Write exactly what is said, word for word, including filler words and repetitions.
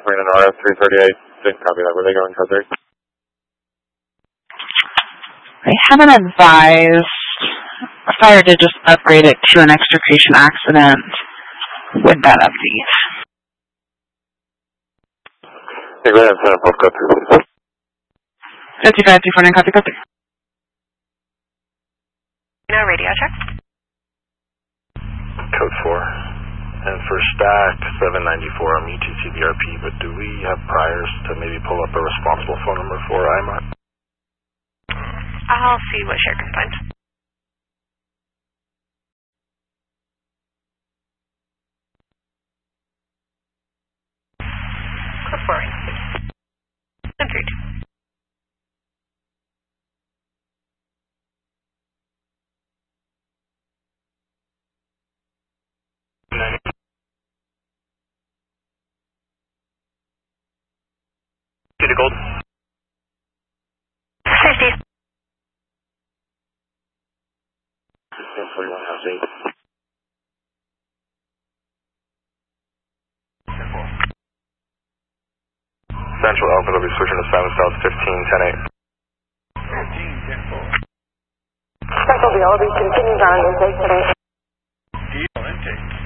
Marina N R F three thirty-eight, didn't copy that. Were they going code three? They haven't advised. Fire did just upgrade it to an extrication accident with that update. Okay, go ahead and send up both code three, please. fifty-five two four nine, copy, copy. No radio check. Code four. And for stack seven ninety-four, I'm E T C V R P, but do we have priors to maybe pull up a responsible phone number for I M A T? I'll see what Share can find. Code four. And three two. See the gold? Fifty. forty-one house eight. Central Alpha, they'll be switching to Simon South fifteen ten eight. fifteen ten four. Central B L will be continuing on intake today. Deal intake.